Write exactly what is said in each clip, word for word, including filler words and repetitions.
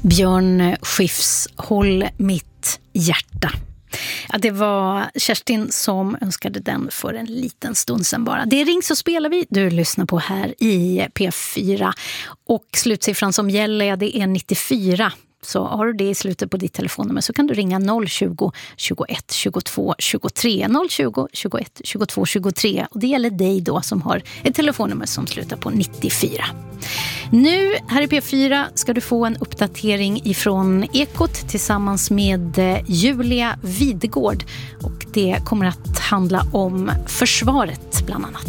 Björn Skifs, Håll mitt hjärta. Ja, det var Kerstin som önskade den för en liten stund sedan bara. Det är Ring så spelar vi, du lyssnar på här i P fyra. Och slutsiffran som gäller, det är nittiofyra. Så har du det i slutet på ditt telefonnummer så kan du ringa noll tjugo, tjugoett, tjugotvå, tjugotre. noll tjugo, tjugoett, tjugotvå, tjugotre. Och det gäller dig då som har ett telefonnummer som slutar på nittiofyra. Nu här i P fyra ska du få en uppdatering ifrån Ekot tillsammans med Julia Videgård. Och det kommer att handla om försvaret bland annat.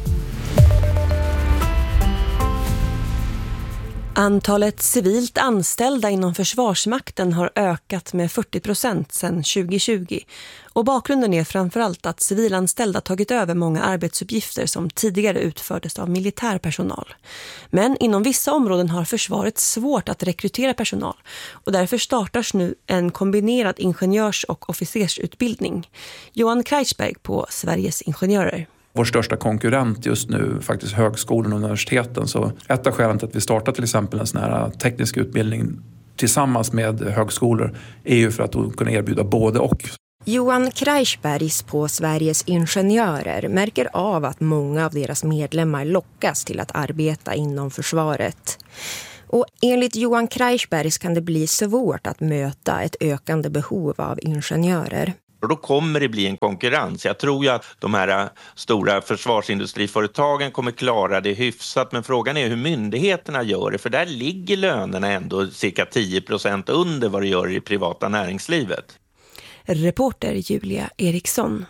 Antalet civilt anställda inom Försvarsmakten har ökat med fyrtio procent sedan tjugo tjugo. Och bakgrunden är framförallt att civilanställda tagit över många arbetsuppgifter som tidigare utfördes av militär personal. Men inom vissa områden har försvaret svårt att rekrytera personal och därför startas nu en kombinerad ingenjörs- och officersutbildning. Johan Kreisberg på Sveriges Ingenjörer. Vår största konkurrent just nu faktiskt högskolan och universiteten. Så ett av skälen till att vi startar till exempel en sån här teknisk utbildning tillsammans med högskolor är ju för att kunna erbjuda både och. Johan Kreisbergs på Sveriges Ingenjörer märker av att många av deras medlemmar lockas till att arbeta inom försvaret. Och enligt Johan Kreisbergs kan det bli svårt att möta ett ökande behov av ingenjörer. Och då kommer det bli en konkurrens. Jag tror ju att de här stora försvarsindustriföretagen kommer klara det hyfsat. Men frågan är hur myndigheterna gör det. För där ligger lönerna ändå cirka tio procent under vad det gör i det privata näringslivet. Reporter Julia Eriksson.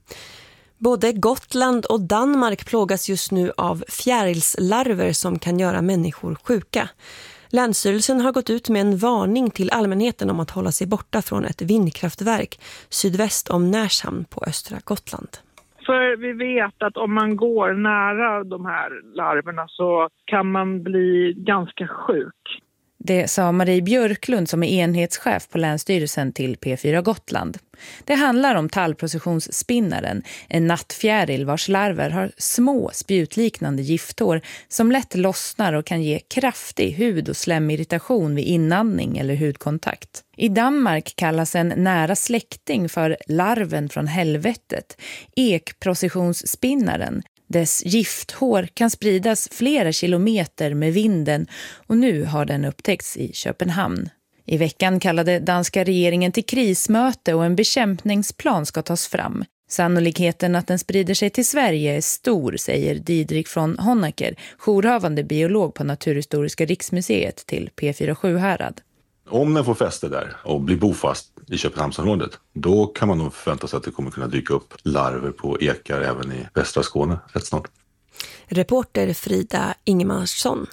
Både Gotland och Danmark plågas just nu av fjärilslarver som kan göra människor sjuka. Länsstyrelsen har gått ut med en varning till allmänheten om att hålla sig borta från ett vindkraftverk sydväst om Närshamn på östra Gotland. För vi vet att om man går nära de här larverna så kan man bli ganska sjuk. Det sa Marie Björklund som är enhetschef på Länsstyrelsen till P fyra Gotland. Det handlar om tallprocessionsspinnaren, en nattfjäril vars larver har små spjutliknande gifthår som lätt lossnar och kan ge kraftig hud- och slemmirritation vid inandning eller hudkontakt. I Danmark kallas en nära släkting för larven från helvetet, ekprocessionsspinnaren. Dess gifthår kan spridas flera kilometer med vinden och nu har den upptäckts i Köpenhamn. I veckan kallade danska regeringen till krismöte och en bekämpningsplan ska tas fram. Sannolikheten att den sprider sig till Sverige är stor, säger Didrik von Honecker, jourhavande biolog på Naturhistoriska riksmuseet till P fyra Sjuhärad. Om den får fäste där och blir bofast i Köpenhamnsområdet, då kan man nog förvänta sig att det kommer kunna dyka upp larver på ekar även i västra Skåne rätt snart. Reporter Frida Ingemarsson.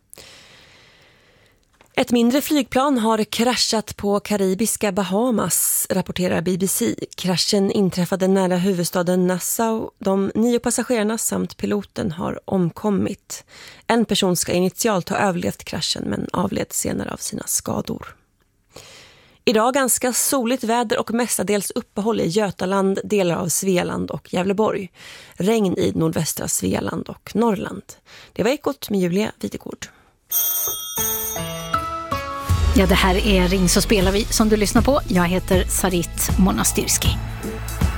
Ett mindre flygplan har kraschat på karibiska Bahamas, rapporterar B B C. Kraschen inträffade nära huvudstaden Nassau. De nio passagerarna samt piloten har omkommit. En person ska initialt ha överlevt kraschen men avled senare av sina skador. Idag ganska soligt väder och mestadels uppehåll i Götaland, delar av Svealand och Gävleborg. Regn i nordvästra Svealand och Norrland. Det var Ekot med Julia Videgård. Ja, det här är Ring så spelar vi som du lyssnar på. Jag heter Sarit Monastirski.